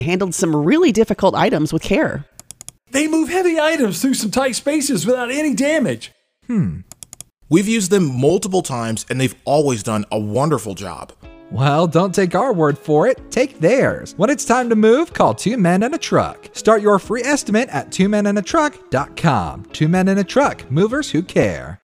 handled some really difficult items with care. They move heavy items through some tight spaces without any damage. We've used them multiple times and they've always done a wonderful job. Well, don't take our word for it. Take theirs. When it's time to move, call 2 Men and a Truck. Start your free estimate at twomenandatruck.com. 2 Men and a Truck. Movers who care.